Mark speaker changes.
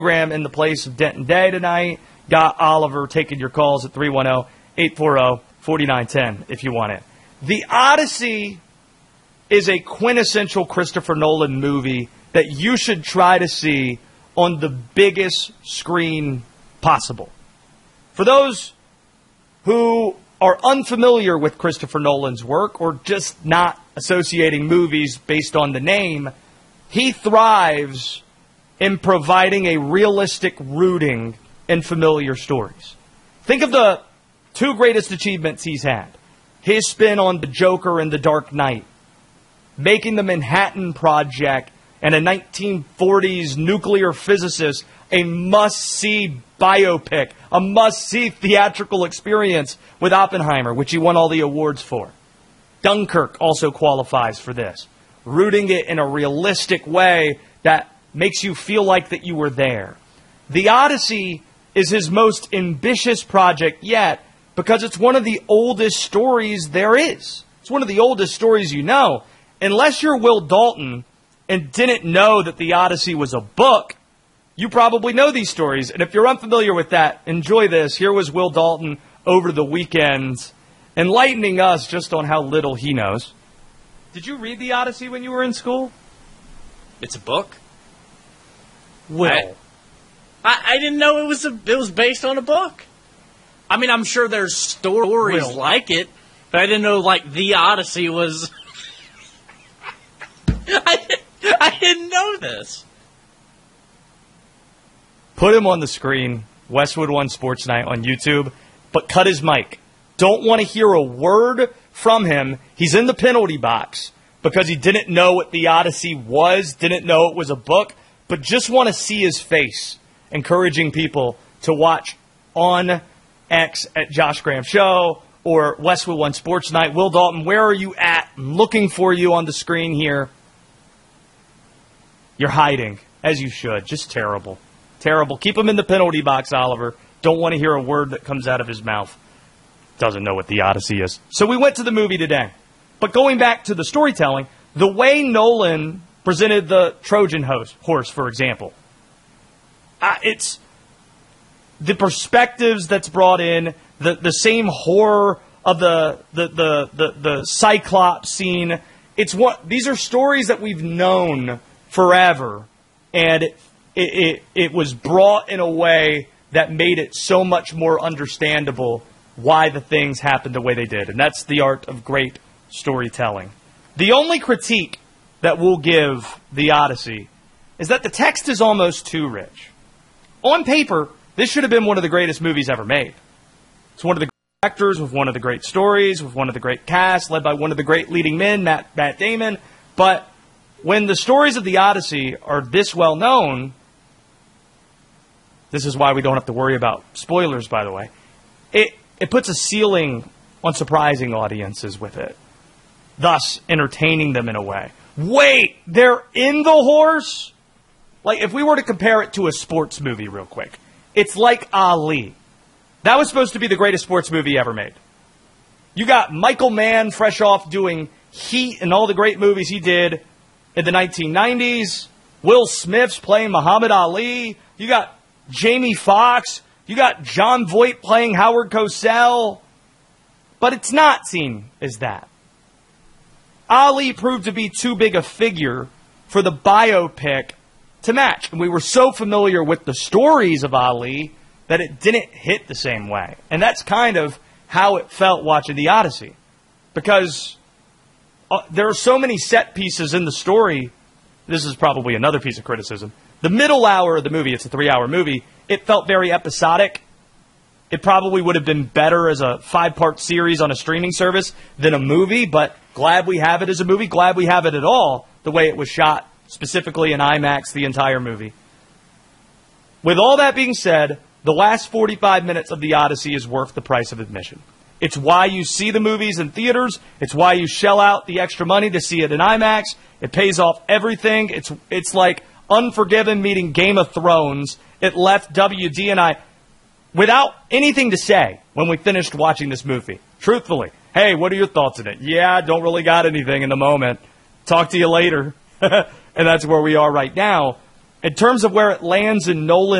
Speaker 1: program in the place of Denton Day tonight. Got Oliver taking your calls at 310-840-4910 if you want it. The Odyssey is a quintessential Christopher Nolan movie that you should try to see on the biggest screen possible. For those who are unfamiliar with Christopher Nolan's work or just not associating movies based on the name, he thrives in providing a realistic rooting in familiar stories. Think of the two greatest achievements he's had. His spin on the Joker and the Dark Knight, making the Manhattan Project and a 1940s nuclear physicist a must-see biopic, a must-see theatrical experience with Oppenheimer, which he won all the awards for. Dunkirk also qualifies for this, rooting it in a realistic way that makes you feel like that you were there. The Odyssey is his most ambitious project yet because it's one of the oldest stories there is. It's one of the oldest stories you know. Unless you're Will Dalton and didn't know that the Odyssey was a book, you probably know these stories. And if you're unfamiliar with that, enjoy this. Here was Will Dalton over the weekend enlightening us just on how little he knows. Did you read the Odyssey when you were in school?
Speaker 2: It's a book?
Speaker 1: Will.
Speaker 2: I didn't know it was based on a book. I mean, I'm sure there's stories like it, but I didn't know, like, the Odyssey was... I didn't know this.
Speaker 1: Put him on the screen, Westwood One Sports Night on YouTube, but cut his mic. Don't want to hear a word from him. He's in the penalty box because he didn't know what the Odyssey was, didn't know it was a book, but just want to see his face, encouraging people to watch on X at Josh Graham Show or Westwood One Sports Night. Will Dalton, where are you at? I'm looking for you on the screen here. You're hiding, as you should. Just terrible. Terrible. Keep him in the penalty box, Oliver. Don't want to hear a word that comes out of his mouth. Doesn't know what the Odyssey is. So we went to the movie today. But going back to the storytelling, the way Nolan presented the Trojan horse, for example, it's the perspectives that's brought in, the same horror of the Cyclops scene. These are stories that we've known forever, and it was brought in a way that made it so much more understandable why the things happened the way they did. And that's the art of great storytelling. The only critique that we'll give the Odyssey is that the text is almost too rich. On paper, this should have been one of the greatest movies ever made. It's one of the great actors with one of the great stories, with one of the great casts, led by one of the great leading men, Matt Damon. But when the stories of the Odyssey are this well known, this is why we don't have to worry about spoilers, by the way, it puts a ceiling on surprising audiences with it, thus entertaining them in a way. Wait, they're in the horse? Like, if we were to compare it to a sports movie real quick, it's like Ali. That was supposed to be the greatest sports movie ever made. You got Michael Mann fresh off doing Heat and all the great movies he did in the 1990s. Will Smith's playing Muhammad Ali. You got Jamie Foxx. You got John Voight playing Howard Cosell. But it's not seen as that. Ali proved to be too big a figure for the biopic to match. And we were so familiar with the stories of Ali that it didn't hit the same way. And that's kind of how it felt watching the Odyssey. Because there are so many set pieces in the story. This is probably another piece of criticism. The middle hour of the movie, it's a 3-hour movie, it felt very episodic. It probably would have been better as a 5-part series on a streaming service than a movie, but glad we have it as a movie. Glad we have it at all, the way it was shot, specifically in IMAX, the entire movie. With all that being said, the last 45 minutes of The Odyssey is worth the price of admission. It's why you see the movies in theaters. It's why you shell out the extra money to see it in IMAX. It pays off everything. It's like Unforgiven meeting Game of Thrones. It left WD and I without anything to say when we finished watching this movie. Truthfully. Hey, what are your thoughts on it? Yeah, don't really got anything in the moment. Talk to you later. And that's where we are right now. In terms of where it lands in Nolan